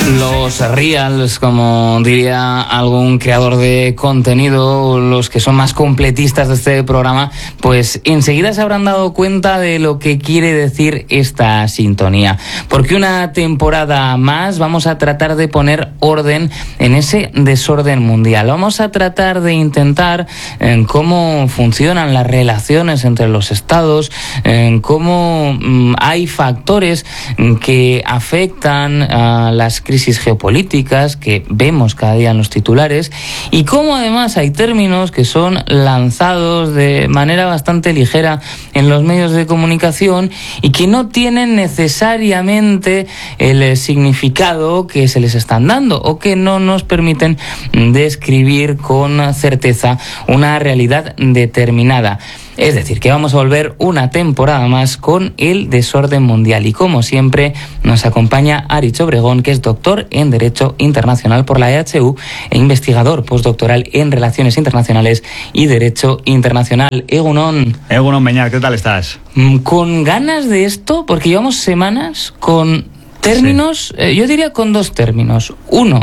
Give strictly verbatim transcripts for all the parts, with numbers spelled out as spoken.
Los reals, como diría algún creador de contenido, los que son más completistas de este programa, pues enseguida se habrán dado cuenta de lo que quiere decir esta sintonía. Porque una temporada más vamos a tratar de poner orden en ese desorden mundial. Vamos a tratar de intentar en cómo funcionan las relaciones entre los estados, en cómo mm, hay factores que afectan a las crisis crisis geopolíticas que vemos cada día en los titulares, y cómo además hay términos que son lanzados de manera bastante ligera en los medios de comunicación y que no tienen necesariamente el significado que se les están dando, o que no nos permiten describir con certeza una realidad determinada. Es decir, que vamos a volver una temporada más con el desorden mundial. Y como siempre, nos acompaña Aritz Obregón, que es doctor en Derecho Internacional por la E H U e investigador postdoctoral en Relaciones Internacionales y Derecho Internacional. Egunon. Egunon, Beñat, ¿qué tal estás? Con ganas de esto, porque llevamos semanas con términos, sí. eh, yo diría con dos términos. Uno,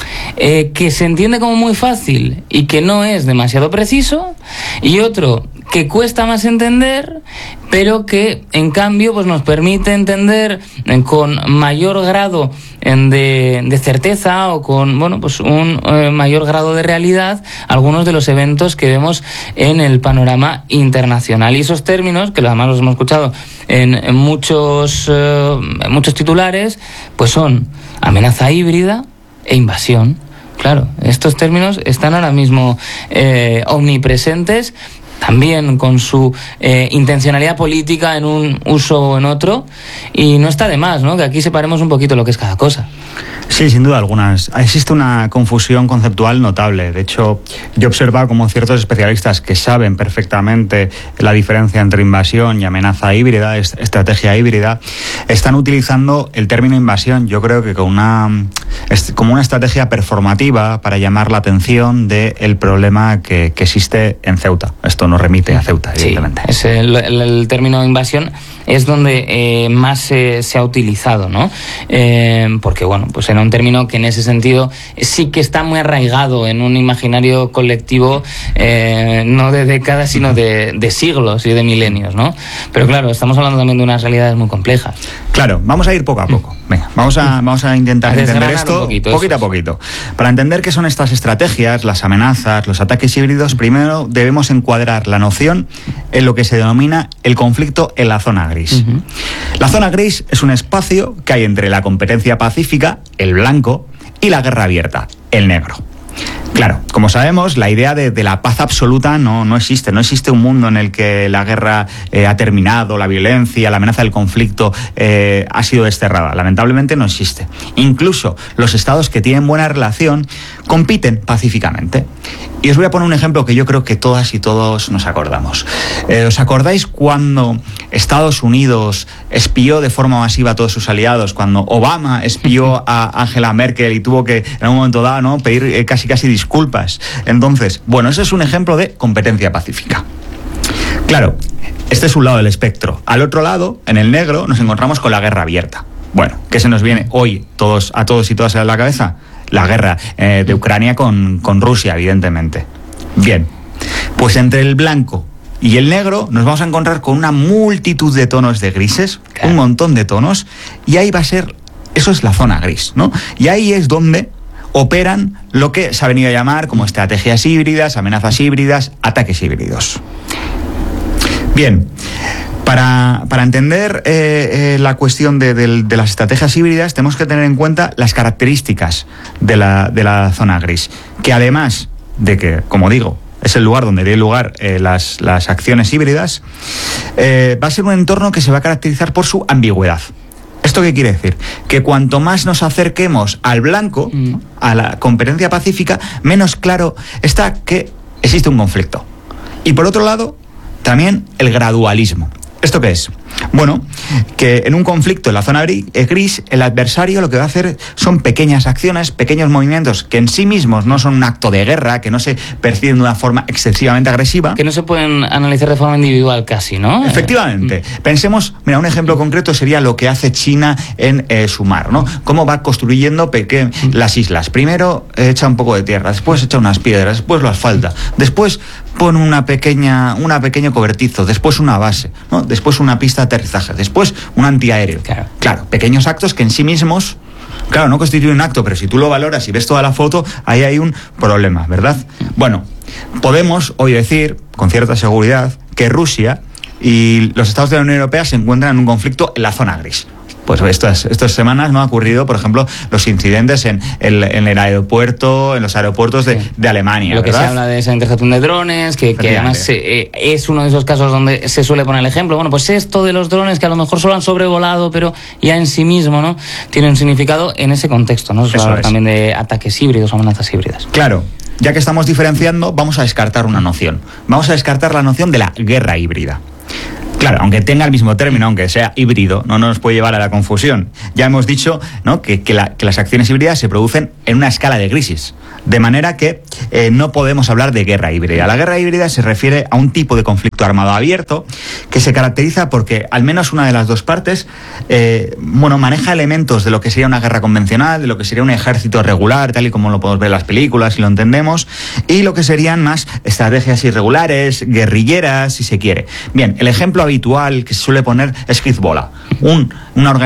eh, que se entiende como muy fácil y que no es demasiado preciso, y otro, que cuesta más entender, pero que en cambio pues nos permite entender con mayor grado de, de certeza, o con bueno pues un eh, mayor grado de realidad, algunos de los eventos que vemos en el panorama internacional. Y esos términos, que además los hemos escuchado en, en muchos eh, en muchos titulares, pues son amenaza híbrida e invasión. Claro, estos términos están ahora mismo eh, omnipresentes, también con su eh, intencionalidad política en un uso o en otro, y no está de más, ¿no?, que aquí separemos un poquito lo que es cada cosa. Sí, sin duda alguna. Existe una confusión conceptual notable. De hecho, yo he observado como ciertos especialistas que saben perfectamente la diferencia entre invasión y amenaza híbrida, estrategia híbrida, están utilizando el término invasión, yo creo que con una, como una estrategia performativa para llamar la atención del problema que, que existe en Ceuta. Esto nos remite a Ceuta, evidentemente. Sí, es el, el, el término invasión es donde eh, más eh, se ha utilizado, ¿no? Eh, porque, bueno, pues era un término que en ese sentido sí que está muy arraigado en un imaginario colectivo, eh, no de décadas, sino de, de siglos y de milenios, ¿no? Pero claro, estamos hablando también de unas realidades muy complejas. Claro, vamos a ir poco a poco. Venga, vamos a, vamos a intentar a entender esto poquito, poquito a poquito. Para entender qué son estas estrategias, las amenazas, los ataques híbridos, primero debemos encuadrar la noción en lo que se denomina el conflicto en la zona gris. Uh-huh. La zona gris es un espacio que hay entre la competencia pacífica, el blanco, y la guerra abierta, el negro. Claro, como sabemos, la idea de, de la paz absoluta no, no existe. No existe un mundo en el que la guerra eh, ha terminado, la violencia, la amenaza del conflicto eh, ha sido desterrada. Lamentablemente no existe. Incluso los estados que tienen buena relación compiten pacíficamente. Y os voy a poner un ejemplo que yo creo que todas y todos nos acordamos. Eh, ¿Os acordáis cuando Estados Unidos espió de forma masiva a todos sus aliados? Cuando Obama espió a Angela Merkel y tuvo que, en un momento dado, ¿no?, pedir eh, casi casi disculpas. Entonces, bueno, ese es un ejemplo de competencia pacífica. Claro, este es un lado del espectro. Al otro lado, en el negro, nos encontramos con la guerra abierta. Bueno, ¿qué se nos viene hoy todos, a todos y todas a la cabeza? La guerra eh, de Ucrania con, con Rusia, evidentemente. Bien, pues entre el blanco y el negro nos vamos a encontrar con una multitud de tonos de grises, claro. Un montón de tonos, y ahí va a ser, eso es la zona gris, ¿no? Y ahí es donde operan lo que se ha venido a llamar como estrategias híbridas, amenazas híbridas, ataques híbridos. Bien, para, para entender eh, eh, la cuestión de, de, de las estrategias híbridas tenemos que tener en cuenta las características de la, de la zona gris, que además de que, como digo, es el lugar donde tienen lugar eh, las, las acciones híbridas, eh, va a ser un entorno que se va a caracterizar por su ambigüedad. ¿Esto qué quiere decir? Que cuanto más nos acerquemos al blanco, mm. a la competencia pacífica, menos claro está que existe un conflicto. Y por otro lado, también el gradualismo. ¿Esto qué es? Bueno, que en un conflicto en la zona gris, el adversario lo que va a hacer son pequeñas acciones, pequeños movimientos que en sí mismos no son un acto de guerra, que no se perciben de una forma excesivamente agresiva. Que no se pueden analizar de forma individual casi, ¿no? Efectivamente. Mm. Pensemos, mira, un ejemplo concreto sería lo que hace China en eh, su mar, ¿no? Cómo va construyendo peque- las islas. Primero eh, echa un poco de tierra, después echa unas piedras, después lo asfalta, después pone una pequeña, una pequeño cobertizo, después una base, ¿no? Después una pista de aterrizaje, después un antiaéreo. Claro. Claro, pequeños actos que en sí mismos, claro, no constituyen un acto, pero si tú lo valoras y ves toda la foto, ahí hay un problema, ¿verdad? Bueno, podemos hoy decir, con cierta seguridad, que Rusia y los estados de la Unión Europea se encuentran en un conflicto en la zona gris. Pues estas, estas semanas no ha ocurrido, por ejemplo, los incidentes en el, en el aeropuerto, en los aeropuertos de, de Alemania. Lo que ¿verdad? se habla de esa intercepción de drones, que, que además eh, es uno de esos casos donde se suele poner el ejemplo. Bueno, pues esto de los drones que a lo mejor solo han sobrevolado, pero ya en sí mismo, ¿no? Tiene un significado en ese contexto, ¿no? Se habla también de ataques híbridos o amenazas híbridas. Claro. Ya que estamos diferenciando, vamos a descartar una noción. Vamos a descartar la noción de la guerra híbrida. Claro, aunque tenga el mismo término, aunque sea híbrido, no nos puede llevar a la confusión. Ya hemos dicho, ¿no?, que, que, la, que las acciones híbridas se producen en una escala de grises, de manera que eh, no podemos hablar de guerra híbrida. La guerra híbrida se refiere a un tipo de conflicto armado abierto que se caracteriza porque al menos una de las dos partes eh, bueno, maneja elementos de lo que sería una guerra convencional, de lo que sería un ejército regular, tal y como lo podemos ver en las películas y lo entendemos, y lo que serían más estrategias irregulares, guerrilleras, si se quiere. Bien, el ejemplo habitual que se suele poner es Hezbollah, un, una organización